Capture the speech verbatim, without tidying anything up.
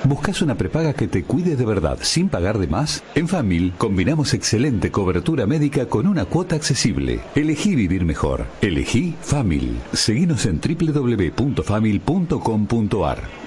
¿Buscas una prepaga que te cuide de verdad sin pagar de más? En Famil combinamos excelente cobertura médica con una cuota accesible. Elegí vivir mejor. Elegí Famil. Seguinos en doble u doble u doble u punto famil punto com punto a r.